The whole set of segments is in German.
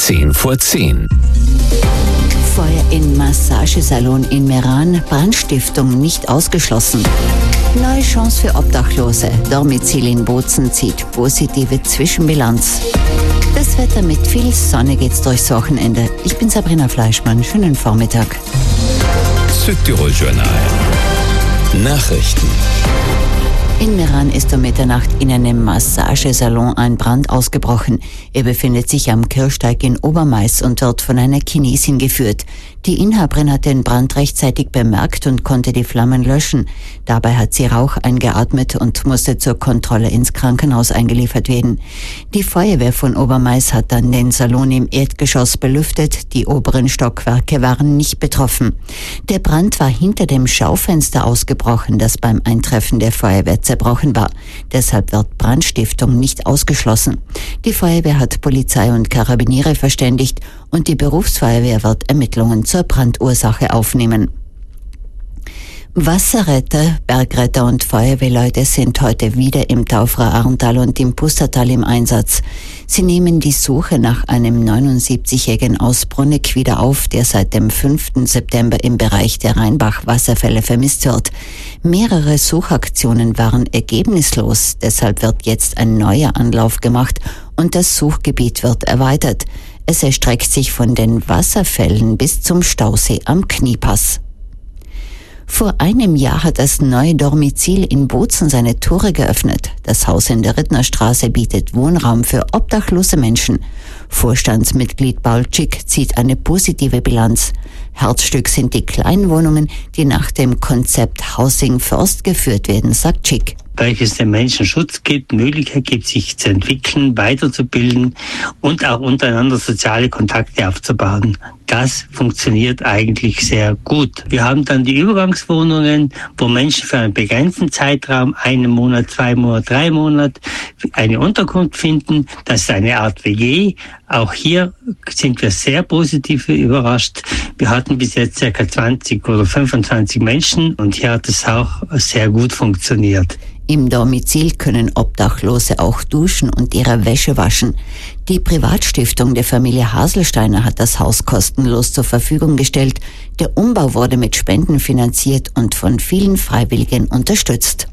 10:10. Feuer im Massagesalon in Meran, Brandstiftung nicht ausgeschlossen. Neue Chance für Obdachlose. Domizil in Bozen zieht positive Zwischenbilanz. Das Wetter mit viel Sonne geht's durchs Wochenende. Ich bin Sabrina Fleischmann. Schönen Vormittag. Südtirol Journal. Nachrichten. In Meran ist um Mitternacht in einem Massagesalon ein Brand ausgebrochen. Er befindet sich am Kirchsteig in Obermais und wird von einer Chinesin geführt. Die Inhaberin hat den Brand rechtzeitig bemerkt und konnte die Flammen löschen. Dabei hat sie Rauch eingeatmet und musste zur Kontrolle ins Krankenhaus eingeliefert werden. Die Feuerwehr von Obermais hat dann den Salon im Erdgeschoss belüftet. Die oberen Stockwerke waren nicht betroffen. Der Brand war hinter dem Schaufenster ausgebrochen, das beim Eintreffen der Feuerwehr zerbrochen war. Deshalb wird Brandstiftung nicht ausgeschlossen. Die Feuerwehr hat Polizei und Karabiniere verständigt und die Berufsfeuerwehr wird Ermittlungen zur Brandursache aufnehmen. Wasserretter, Bergretter und Feuerwehrleute sind heute wieder im Taufrer Arntal und im Pustertal im Einsatz. Sie nehmen die Suche nach einem 79-Jährigen aus Brunnig wieder auf, der seit dem 5. September im Bereich der Rheinbach-Wasserfälle vermisst wird. Mehrere Suchaktionen waren ergebnislos, deshalb wird jetzt ein neuer Anlauf gemacht und das Suchgebiet wird erweitert. Es erstreckt sich von den Wasserfällen bis zum Stausee am Kniepass. Vor einem Jahr hat das neue Domizil in Bozen seine Tore geöffnet. Das Haus in der Rittnerstraße bietet Wohnraum für obdachlose Menschen. Vorstandsmitglied Paul Schick zieht eine positive Bilanz. Herzstück sind die kleinen Wohnungen, die nach dem Konzept Housing First geführt werden, sagt Schick. Welches den Menschen Schutz gibt, Möglichkeit gibt, sich zu entwickeln, weiterzubilden und auch untereinander soziale Kontakte aufzubauen. Das funktioniert eigentlich sehr gut. Wir haben dann die Übergangswohnungen, wo Menschen für einen begrenzten Zeitraum, 1 Monat, 2 Monate, 3 Monate, eine Unterkunft finden. Das ist eine Art WG. Auch hier sind wir sehr positiv überrascht. Wir hatten bis jetzt ca. 20 oder 25 Menschen und hier hat es auch sehr gut funktioniert. Im Domizil können Obdachlose auch duschen und ihre Wäsche waschen. Die Privatstiftung der Familie Haselsteiner hat das Haus kostenlos zur Verfügung gestellt. Der Umbau wurde mit Spenden finanziert und von vielen Freiwilligen unterstützt.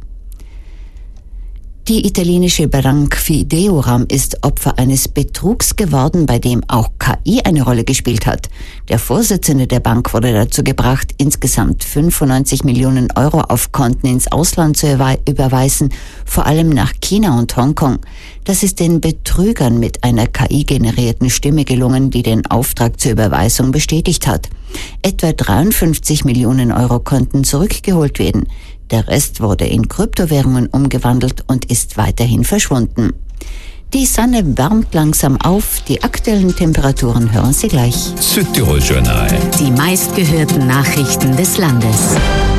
Die italienische Bank Fideoram ist Opfer eines Betrugs geworden, bei dem auch KI eine Rolle gespielt hat. Der Vorsitzende der Bank wurde dazu gebracht, insgesamt 95 Millionen Euro auf Konten ins Ausland zu überweisen, vor allem nach China und Hongkong. Das ist den Betrügern mit einer KI-generierten Stimme gelungen, die den Auftrag zur Überweisung bestätigt hat. Etwa 53 Millionen Euro konnten zurückgeholt werden. Der Rest wurde in Kryptowährungen umgewandelt und ist weiterhin verschwunden. Die Sonne wärmt langsam auf. Die aktuellen Temperaturen hören Sie gleich. Südtirol Journal. Die meistgehörten Nachrichten des Landes.